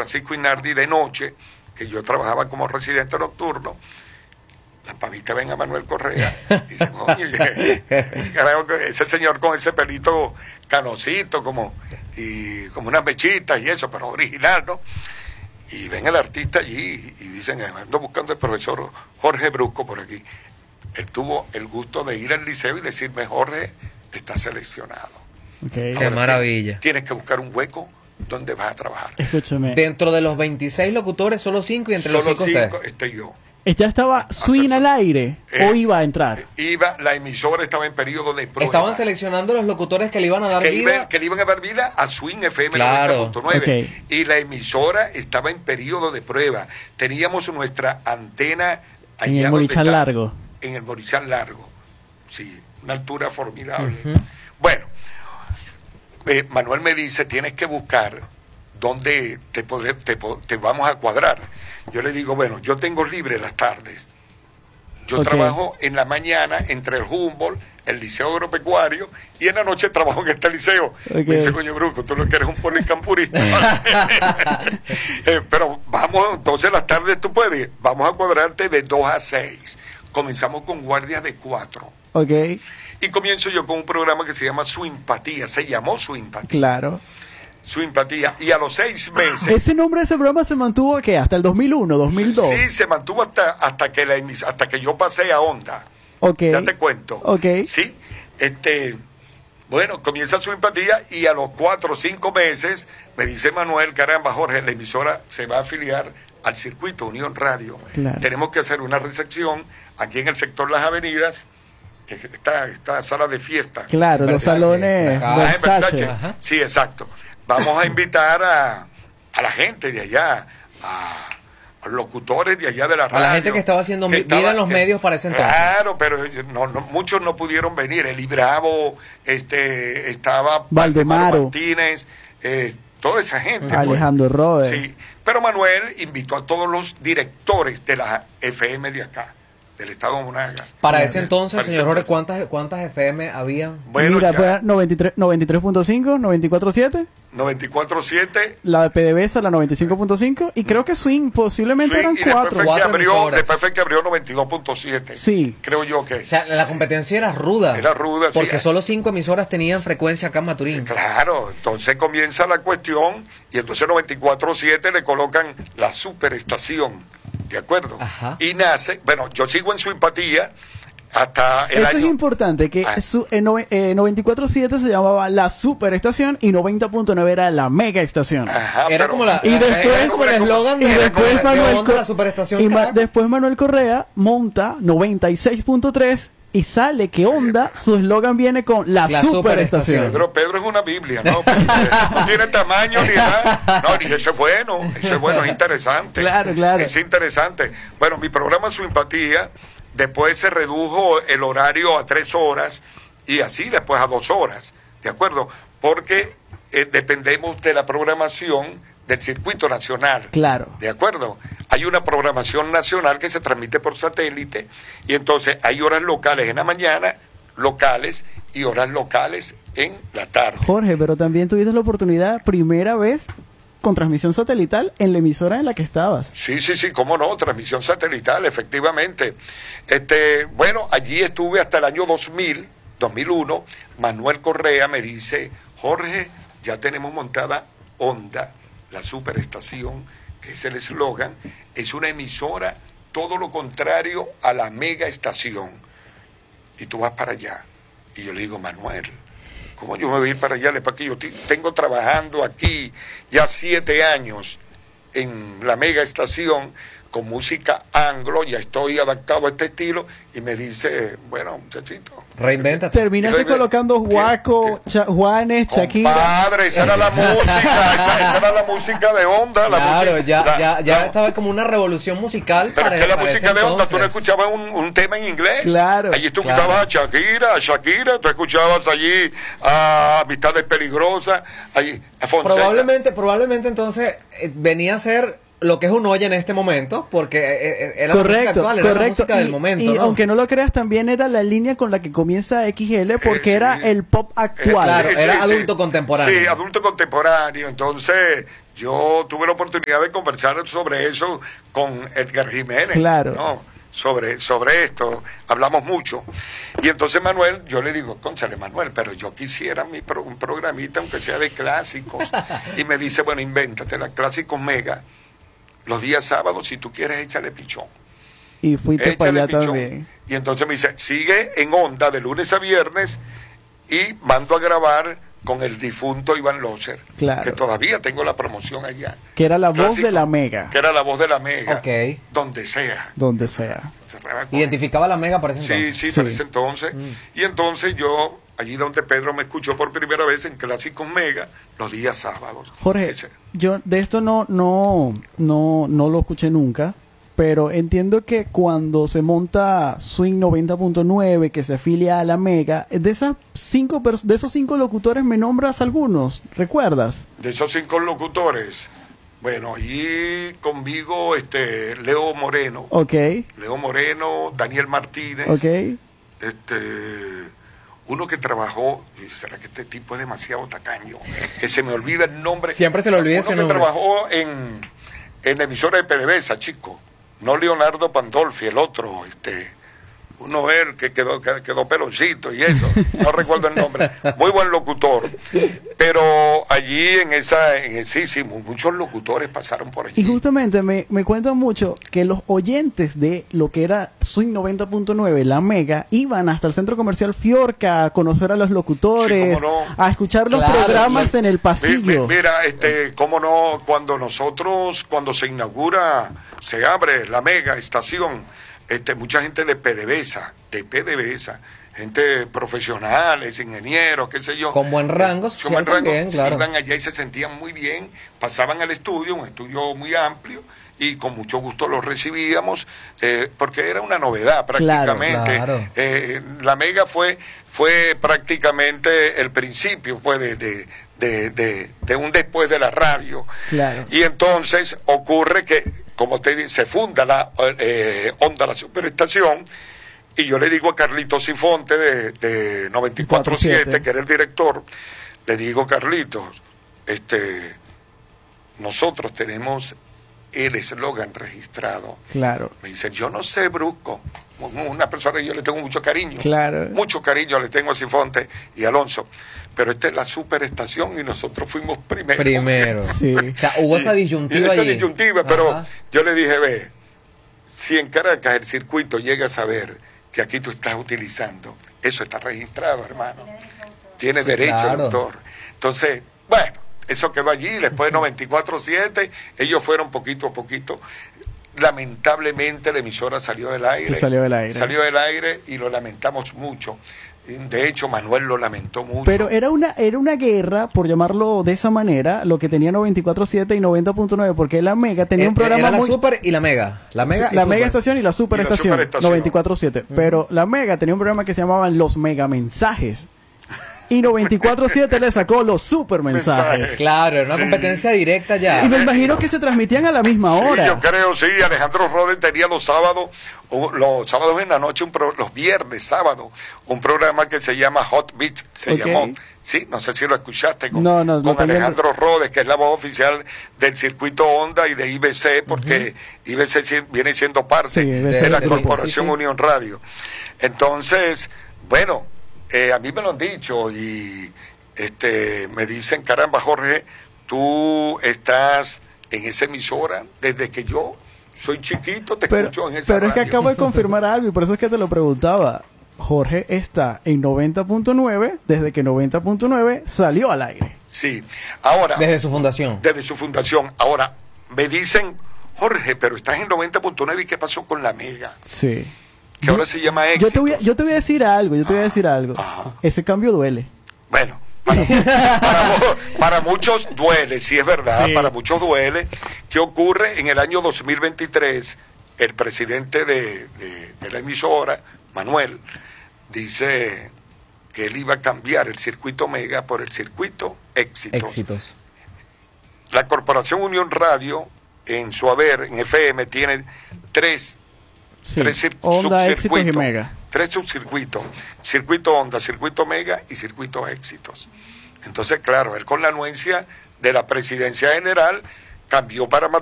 Francisco Inardi de noche, que yo trabajaba como residente nocturno, las pavitas ven a Manuel Correa y dicen, oye, ese señor con ese pelito canosito, como unas mechitas y eso, pero original, ¿no? Y ven al artista allí y dicen, ando buscando al profesor Jorge Brusco por aquí. Él tuvo el gusto de ir al liceo y decirme, Jorge, está seleccionado. Okay. Qué maravilla. Tienes que buscar un hueco donde vas a trabajar. Escúchame. Dentro de los 26 locutores, solo 5 y entre los 5 ustedes. Estoy yo. ¿Ya estaba Swing al aire o iba a entrar? La emisora estaba en periodo de prueba. Estaban seleccionando los locutores que le iban a dar vida. Que le iban a dar vida a Swing FM Claro. 90.9. Okay. Y la emisora estaba en periodo de prueba. Teníamos nuestra antena En el Morichal Largo. En el Morichal Largo. Sí, una altura formidable. Uh-huh. Bueno, Manuel me dice, tienes que buscar dónde te vamos a cuadrar. Yo le digo, bueno, yo tengo libre las tardes. Yo trabajo en la mañana entre el Humboldt, el Liceo Agropecuario, y en la noche trabajo en este liceo. Me dice, coño, Bruco, tú lo que eres un policampurista. Pero vamos, entonces las tardes tú puedes. Vamos a cuadrarte de 2 a 6. Comenzamos con guardias de 4. Ok. Y comienzo yo con un programa que se llama Swingpatía. Se llamó Swingpatía. Claro. Swingpatía. Y a los 6 meses... ¿Ese nombre de ese programa se mantuvo qué? ¿Hasta el 2001, 2002? Sí, se mantuvo hasta que yo pasé a Onda. Ok. Ya te cuento. Ok. Sí. Bueno, comienza Swingpatía y a los 4 o 5 meses me dice Manuel, caramba, Jorge, la emisora se va a afiliar al circuito Unión Radio. Claro. Tenemos que hacer una recepción aquí en el sector Las Avenidas, esta sala de fiesta. Claro, los salones Versace. Versace. Sí, exacto. Vamos a invitar a la gente de allá, a locutores de allá de la radio. A la gente que estaba haciendo vida en los medios para ese entonces. Claro, pero muchos no pudieron venir. Eli Bravo, estaba Valdemaro Martínez, toda esa gente. Alejandro Robert. Sí, pero Manuel invitó a todos los directores de la FM de acá, del estado de Monagas. Para ese entonces, señor Jorge, ¿cuántas FM había? Bueno, mira, pues 93.5, 94.7. 94.7. La de PDVSA, la 95.5. Y creo que Swing posiblemente eran 4. Después fue que abrió 92.7. Sí. Creo yo que. O sea, la competencia era ruda. Era ruda, sí. Porque solo 5 emisoras tenían frecuencia acá en Maturín. Claro, entonces comienza la cuestión y entonces 94.7 le colocan la superestación. ¿De acuerdo? Ajá. Y nace, bueno, yo sigo en Swingpatía hasta el Eso año... es importante, que 94.7 se llamaba la superestación y 90.9 era la mega estación. Ajá, Era como la... Y después, era como el eslogan de la superestación. Y después Manuel Correa monta 96.3 y sale que Onda, su eslogan viene con la superestación. Pedro es una Biblia, ¿no? No tiene tamaño ni nada. No, y eso es bueno, es interesante. Claro. Es interesante. Bueno, mi programa Swingpatía, después se redujo el horario a 3 horas y así después a 2 horas, ¿de acuerdo? Porque dependemos de la programación del circuito nacional. Claro. ¿De acuerdo? Hay una programación nacional que se transmite por satélite y entonces hay horas locales en la mañana, locales y horas locales en la tarde. Jorge, pero también tuviste la oportunidad, primera vez, con transmisión satelital en la emisora en la que estabas. Sí, cómo no, transmisión satelital, efectivamente. Bueno, allí estuve hasta el año 2001. Manuel Correa me dice, Jorge, ya tenemos montada Onda, la superestación, que es el eslogan, es una emisora todo lo contrario a la mega estación. Y tú vas para allá. Y yo le digo, Manuel, ¿cómo yo me voy a ir para allá después que yo tengo trabajando aquí ya 7 años en la mega estación con música anglo, ya estoy adaptado a este estilo? Y me dice, bueno, muchachito, reinvéntate. Terminaste colocando Guaco, Juanes, Shakira. Padre, esa era la música, esa era la música de Onda. Claro, ya estaba como una revolución musical. Pero es que la música de Onda, tú no escuchabas un tema en inglés. Claro. Allí tú escuchabas a Shakira, tú escuchabas allí a Amistades Peligrosas, allí a Fonseca. Probablemente entonces venía a ser lo que es un olla en este momento, porque era la música actual, era la música del momento. Y ¿no? aunque no lo creas, también era la línea con la que comienza XL, porque era el pop actual. Claro, era adulto contemporáneo. Sí, adulto contemporáneo. Entonces, yo tuve la oportunidad de conversar sobre eso con Edgar Jiménez. Claro. ¿No? Sobre esto, hablamos mucho. Y entonces Manuel, yo le digo, cónchale Manuel, pero yo quisiera un programita, aunque sea de clásicos. Y me dice, bueno, invéntate la Clásicos Mega, los días sábados, si tú quieres, échale pichón. Y fuiste para allá también. Y entonces me dice, sigue en Onda de lunes a viernes y mando a grabar con el difunto Iván Loser, claro, que todavía tengo la promoción allá. Que era la voz de la Mega. Que era la voz de la Mega. Okay. Donde sea. Donde sea. ¿Identificaba la Mega por ese entonces? Sí, por ese entonces. Y entonces yo, allí donde Pedro me escuchó por primera vez en Clásicos Mega, los días sábados. Jorge, yo de esto no lo escuché nunca, pero entiendo que cuando se monta Swing 90.9, que se afilia a la Mega, de esos 5 locutores me nombras algunos, ¿recuerdas? De esos 5 locutores, bueno, allí conmigo Leo Moreno. Ok. Leo Moreno, Daniel Martínez. Ok. Uno que trabajó, será que este tipo es demasiado tacaño, que se me olvida el nombre. Siempre se le olvida ese nombre. Uno que trabajó en la emisora de PDVSA, chico. No Leonardo Pandolfi, el otro, uno él que quedó peloncito y eso, no recuerdo el nombre, muy buen locutor, pero allí sí, muchos locutores pasaron por allí. Y justamente me cuentan mucho que los oyentes de lo que era Swing 90.9, la Mega, iban hasta el centro comercial Fiorca a conocer a los locutores, sí, no, a escuchar los programas en el pasillo. Mira, cómo no, cuando se inaugura, se abre la Mega estación, mucha gente de PDVSA, gente profesionales, ingenieros, qué sé yo. Con buen rango, también, claro. Iban allá y se sentían muy bien, pasaban al estudio, un estudio muy amplio, y con mucho gusto los recibíamos, porque era una novedad prácticamente. Claro. La Mega fue prácticamente el principio pues de un después de la radio. Claro. Y entonces ocurre que, como te dice, se funda la Onda, la superestación, y yo le digo a Carlitos Sifonte de 94.7, que era el director, le digo, Carlitos, nosotros tenemos el eslogan registrado. Claro. Me dice, yo no sé, Brusco, una persona que yo le tengo mucho cariño. Claro. Mucho cariño le tengo a Sifonte y Alonso. Pero esta es la superestación y nosotros fuimos primero. Sí. O sea, hubo esa disyuntiva esa allí. disyuntiva, pero yo le dije, ve, si en Caracas el circuito llega a saber que aquí tú estás utilizando, eso está registrado, hermano. Tiene derecho el autor. Entonces, bueno, eso quedó allí. Después de 94.7, ellos fueron poquito a poquito. Lamentablemente la emisora salió del aire. Salió del aire y lo lamentamos mucho. De hecho, Manuel lo lamentó mucho. Pero era una guerra, por llamarlo de esa manera, lo que tenía 94.7 y 90.9, porque la Mega tenía un programa era la Super y la Mega. La Mega estación y la Super estación, 94.7. Pero la Mega tenía un programa que se llamaban Los Mega Mensajes. Y 94.7 le sacó los super mensajes. Claro, era una competencia directa ya. Y me imagino que se transmitían a la misma hora. Sí, yo creo, sí. Alejandro Roden tenía los sábados en la noche, los viernes, sábado, un programa que se llama Hot Beats, llamó. Sí, no sé si lo escuchaste con Alejandro Rodes, que es la voz oficial del circuito Onda y de IBC, porque IBC viene siendo parte de la Corporación Unión Radio. Entonces, bueno, a mí me lo han dicho y me dicen, caramba, Jorge, tú estás en esa emisora desde que yo soy chiquito, escucho en esa radio. Pero es que acabo de confirmar algo y por eso es que te lo preguntaba. Jorge está en 90.9 desde que 90.9 salió al aire. Sí, ahora... Desde su fundación. Ahora, me dicen, Jorge, pero estás en 90.9 y ¿qué pasó con la Mega? Sí. Que ahora se llama Éxitos. Yo te voy a decir algo, Ese cambio duele. Bueno, para muchos duele, sí es verdad, para muchos duele. ¿Qué ocurre? En el año 2023, el presidente de la emisora, Manuel, dice que él iba a cambiar el circuito Mega por el circuito Éxitos. La Corporación Unión Radio, en su haber, en FM, tiene tres Onda, Éxitos y Mega. 3 subcircuitos: circuito Onda, circuito Mega y circuito Éxitos. Entonces, claro, él con la anuencia de la presidencia general, cambió para